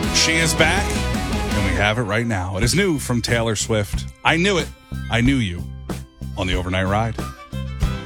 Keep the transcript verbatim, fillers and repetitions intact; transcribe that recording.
She is back, and we have it right now. It is new from Taylor Swift. I knew it. I knew you on the Overnight Ride.